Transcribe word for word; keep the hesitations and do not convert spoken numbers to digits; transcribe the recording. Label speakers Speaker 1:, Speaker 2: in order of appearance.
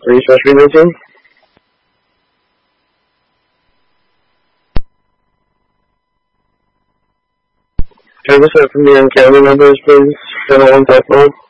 Speaker 1: Are you supposed to be routine? Can I just have from the county members, please? General one type one.